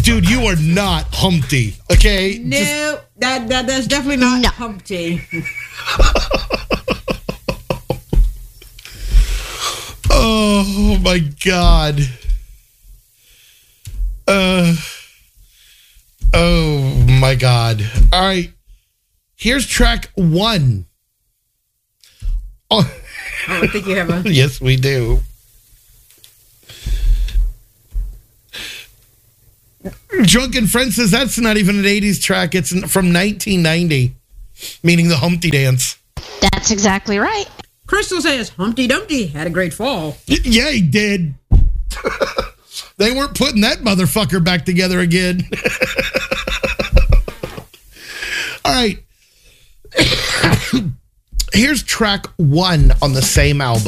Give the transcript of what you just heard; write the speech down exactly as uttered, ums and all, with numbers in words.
Dude, you are not Humpty, okay? No, Just, that, that that's definitely not No. Humpty. oh, my God. Uh, oh, my God. All right. Here's track one. Oh, Oh, I think you have a... yes, we do. Drunken Friend says that's not even an eighties track. It's from nineteen ninety, meaning the Humpty Dance. That's exactly right. Crystal says Humpty Dumpty had a great fall. Y- yeah, he did. They weren't putting that motherfucker back together again. All right. Here's track one on the same album.